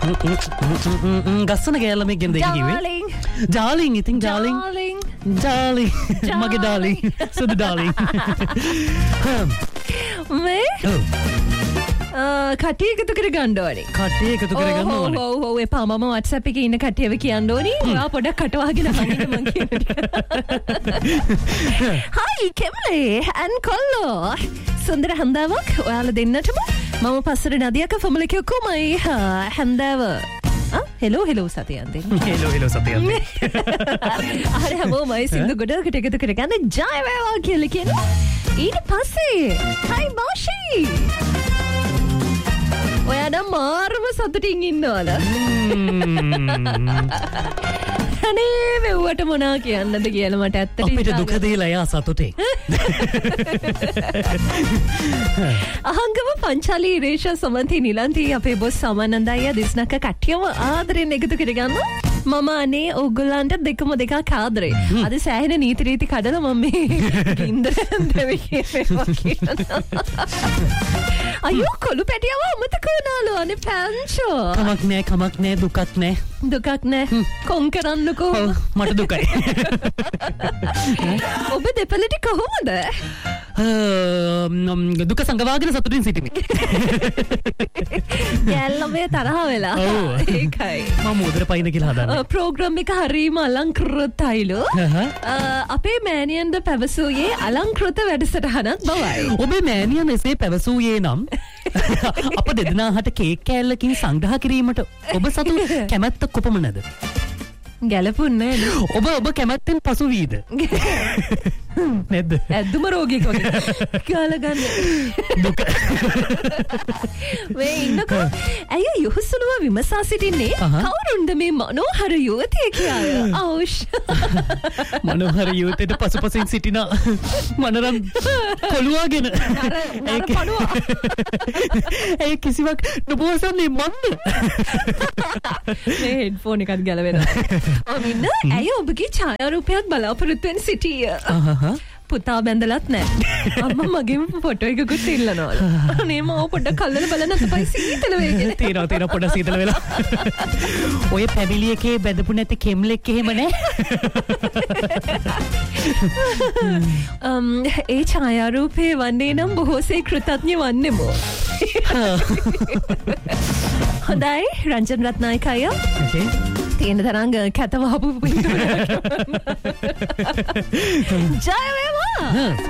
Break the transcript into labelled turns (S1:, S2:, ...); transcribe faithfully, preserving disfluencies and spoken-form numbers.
S1: ගස්සන ගෑල්ලමක් ගෙන් දෙක කිව්වේ.
S2: Darling.
S1: Darling, ඉතින් darling.
S2: Darling.
S1: Darling. මගේ darling. සුදු darling.
S2: මේ
S1: ඔව්.
S2: කට්ටිය එකතු කර ගන්න ඕනේ.
S1: කට්ටිය එකතු කරගන්න ඕනේ.
S2: ඔව් ඔව් එපා මම WhatsApp එකේ ඉන්න කට්ටියව කියන්න ඕනේ. ඔයා පොඩක් කටවාගෙන අහන්න මං කියන ටික. Hi කෙමලේ and කොල්ලෝ. සුන්දර හඳාවක් ඔයාලා දෙන්නටම මම පස්සට නදියක ෆැමිලි එක කොමයි හඳාව. Hello hello සතියන්දේ.
S1: Hello hello සතියන්දේ.
S2: අර හැමෝමයි සින්දු ගොඩකට එකතු කරගන්න ජය වේවා කියලා කියනවා. ඊට පස්සේ hi Moshi. ඔයා නම් මාරම සතුටින් ඉන්නවද? අනේ මෙව්වට මොනා කියන්නද කියලා මට ඇත්තට
S1: අපිට දුක දීලා යා සතුටේ.
S2: අහංගම පංචාලි ඉරේෂා සමන්ති නිලන්ති අපේ බොස් සමනන්දය දිස්නක කට්ටියම ආදරෙන් එකතු කරගන්න. මම අනේ ඕගොල්ලන්ට දෙකම දෙකක් ආදරේ. අද සෑහෙන නීති රීති කඩලා මම මේ ගින්දරෙන් දෙවි කියනවා. අයියෝ කොළු පැටියව අමතක වුණාලු අනේ පැංචෝ.
S1: කමක් නෑ කමක් නෑ දුකක් නෑ.
S2: දුකක් නෑ. කොන් කරන්නකෝ.
S1: මට දුකයි.
S2: ඔබ දෙපළට කොහොමද?
S1: දුක සංගවාගෙන සතුටින් සිටිමි.
S2: ගැල්ලමේ තරහ වෙලා. ඒකයි.
S1: මම උදර පයින් කියලා හදන්නේ.
S2: ප්‍රෝග්‍රෑම් එක හරීම අලංකෘතයිලු. අපේ මෑනියන්ද පැවසුවේ අලංකෘත වැඩසටහනක් බවයි.
S1: ඔබේ මෑනියන් එසේ පැවසුවේ නම් අප දෙදෙනාට කේක් කෑල්ලකින් සංග්‍රහ කිරීමට ඔබ සතු කැමැත්ත කොපමණද?
S2: ගැලපුන්නේ
S1: ඔබ ඔබ කැමැත්තෙන් පසු වීද? නැද්ද?
S2: ඇද්දුම රෝගියෙක් වගේ. කාලා ගන්න.
S1: දුක.
S2: මේ ඉන්නකෝ. ඇයි යොහුසුලුව විමසා සිටින්නේ? කවුරුන්ද මේ මනෝහර යුවතිය කියලා? අවුෂ්.
S1: මනෝහර යුවතියට පසුපසින් සිටින මනරම් කොළුවාගෙන.
S2: නර පණුවා.
S1: ඒ කිසිවක් නොබෝසන්නේ මන්ද?
S2: මේ හෙඩ්ෆෝන් එකත් ගැලවෙනවා. ඔමින්න ඇයි ඔබගේ ඡායාරූපයක් බලාපොරොත්තු වෙන සිටිය? පුතා බැඳලත් නෑ. අම්මා මගේම ෆොටෝ එකකුත් ඉල්ලනවා. අනේ මම පොඩ්ඩක් කල්ලලා බලන්න තමයි සීතල වෙගෙන.
S1: තේරෙනවා තේරෙනවා පොඩ්ඩක් සීතල වෙලා. ඔය පැමිලි එකේ බැඳපු නැති කෙම්ලෙක් එහෙම නෑ.
S2: ඒ ඡායාරූපේ වන්නේ නම් බොහෝසේ කෘතඥ වන්නෙමු. හොඳයි රංජන් රත්නායක අයියා.
S1: ඕකේ.
S2: තියෙන තරංග කැත වහපු පිටුර. ජය වේවා.